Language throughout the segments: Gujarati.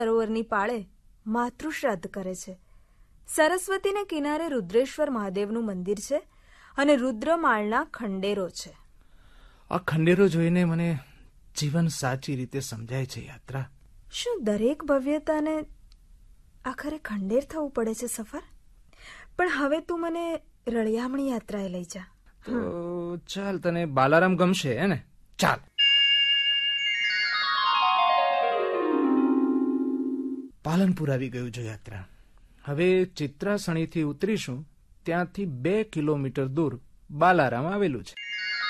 સરોવરની પાળે માતૃશ્રાદ્ધ કરે છે. સરસ્વતીને કિનારે રુદ્રેશ્વર મહાદેવનું મંદિર છે અને રુદ્રમાળના ખંડેરો છે. આ ખંડેરો જોઈને મને જીવન સાચી રીતે સમજાય છે. યાત્રા શું દરેક ભવ્યતાને આખરે ખંડેર થવું પડે છે સફર? પણ હવે તું મને રળિયામણી યાત્રાએ લઈ જા. તો ચાલ, તને બાલારામ ગમશે હે ને? ચાલ. પાલનપુર આવી ગયું છે યાત્રા. હવે ચિત્રાસણીથી ઉતરીશું, ત્યાંથી 2 કિલોમીટર દૂર બાલારામ આવેલું છે.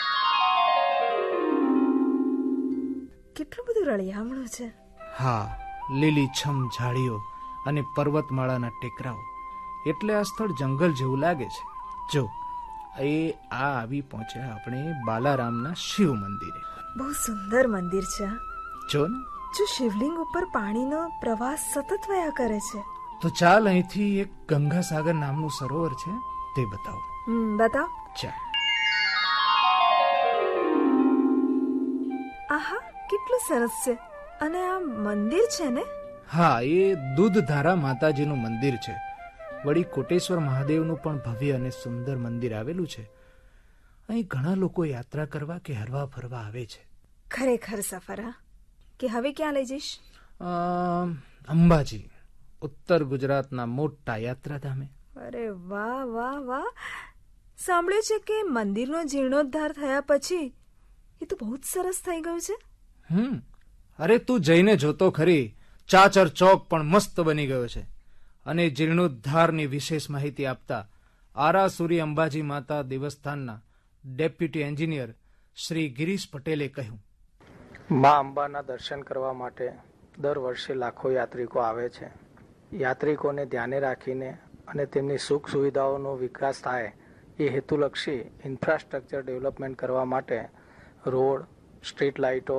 કેટલું બધું રળિયામણું છે. હા, લીલીછમ ઝાડીઓ અને પર્વતમાળાના ટેકરાઓ, એટલે આ સ્થળ જંગલ જેવું લાગે છે. જો આવી પહોંચ્યા આપણે બાલારામના શિવ મંદિરે. બહુ સુંદર મંદિર છે. જો ને, જો શિવલિંગ ઉપર પાણીનો પ્રવાહ સતત વયા કરે છે. તો ચાલ, અહીંથી એક ગંગાસાગર નામનું સરોવર છે, તે બતાવો. બતાવ. ચાલ. આહા, કેટલું સરસ છે. અને આ મંદિર છે ને? હા, એ દૂધધારા માતાજીનું મંદિર છે. વળી કોટેશ્વર મહાદેવનું પણ ભવ્ય અને સુંદર મંદિર આવેલું છે. અહીં ઘણા લોકો યાત્રા કરવા કે હરવા ફરવા આવે છે. ખરેખર સફરા. કે હવે ક્યાં લઈ જઈશ? અંબાજી, ઉત્તર ગુજરાતના મોટા યાત્રાધામે. અરે વાહ વાહ વાહ! સાંભળ્યું છે કે મંદિરનો જીર્ણોદ્ધાર થયા પછી એ તો બહુ જ સરસ થઈ ગયું છે. અરે તું જઈને જોતો ખરી. ચાચર ચોક પણ મસ્ત બની ગયો છે. અને જીર્ણોદ્ધારની વિશેષ માહિતી આપતા આરાસુરી અંબાજી માતા દેવસ્થાનના ડેપ્યુટી એન્જિનિયર શ્રી ગિરીશ પટેલે કહ્યું, મા અંબાના દર્શન કરવા માટે દર વર્ષે લાખો યાત્રિકો આવે છે. યાત્રિકોને ધ્યાને રાખીને અને તેમની સુખ સુવિધાઓનો વિકાસ થાય એ હેતુલક્ષી ઇન્ફ્રાસ્ટ્રક્ચર ડેવલપમેન્ટ કરવા માટે રોડ, સ્ટ્રીટ લાઇટો,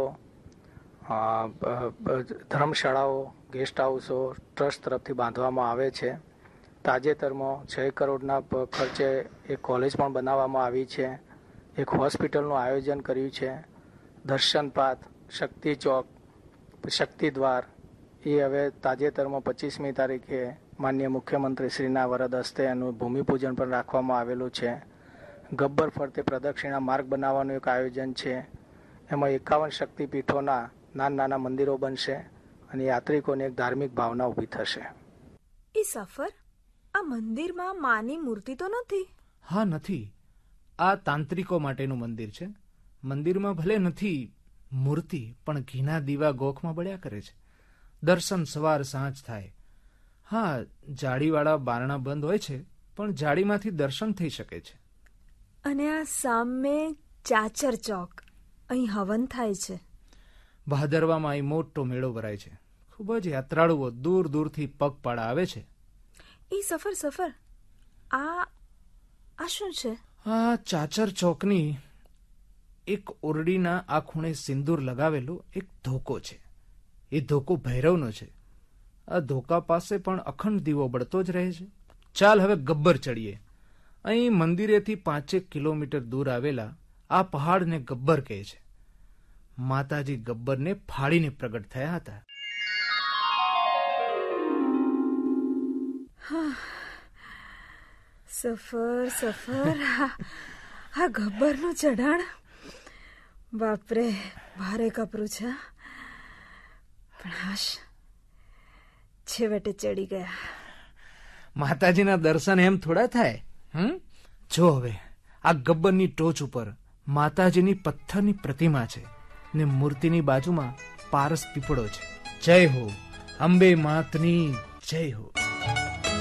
ધર્મશાળાઓ, ગેસ્ટ હાઉસો ટ્રસ્ટ તરફથી બાંધવામાં આવે છે. તાજેતરમાં 6 કરોડના ખર્ચે એક કોલેજ પણ બનાવવામાં આવી છે. એક હોસ્પિટલનું આયોજન કર્યું છે. દર્શનપાથ, શક્તિ ચોક, શક્તિ દ્વાર એ હવે તાજેતરમાં 25મી તારીખે માનનીય મુખ્યમંત્રી શ્રીના વરદ હસ્તે એનું ભૂમિપૂજન પણ રાખવામાં આવેલું છે. ગબ્બર ફરતે પ્રદક્ષિણા માર્ગ બનાવવાનું એક આયોજન છે. એમાં 51 શક્તિપીઠોના નાના મંદિરો બનશે અને યાત્રિકોને એક ધાર્મિક ભાવના ઊભી થશે. એ સફર, આ મંદિરમાં માની મૂર્તિ તો નથી? હા, નથી. આ તાંત્રિકો માટેનું મંદિર છે. મંદિરમાં ભલે નથી મૂર્તિ, પણ ઘીના દીવા ગોખમાં બળ્યા કરે છે. દર્શન સવાર સાંજ થાય. હા, જાળીવાળા બારણા બંધ હોય છે, પણ જાળીમાંથી દર્શન થઈ શકે છે. અને આ સામે ચાચર ચોક, અહીં હવન થાય છે. ભાદરવામાં અહીં મોટો મેળો ભરાય છે. ખૂબ જ યાત્રાળુઓ દૂર દૂરથી પગપાળા આવે છે. એ સફર આ શું છે? આ ચાચર ચોકની એક ઓરડીના આ ખૂણે સિંદૂર લગાવેલો એક ધોકો છે. એ ધોકો ભૈરવનો છે. આ ધોકા પાસે પણ અખંડ દીવો બળતો જ રહે છે. ચાલ, હવે ગબ્બર ચડીએ. અહીં મંદિરેથી 5 કિલોમીટર દૂર આવેલા આ પહાડને ગબ્બર કહે છે. માતાજી ગબ્બરને ફાડીને પ્રગટ થયા હતા. સફર આ ગબ્બરનું ચઢાણ, બાપરે, ભારે કપરું છે. પણ હાશ, છેવટે ચડી ગયા. માતાજીના દર્શન એમ થોડા થાય? જો હવે આ ગબ્બરની ટોચ ઉપર માતાજીની પથ્થરની પ્રતિમા છે ને મૂર્તિની બાજુમાં પારસ પીપળો છે. જય હો અંબે માતની જય હો.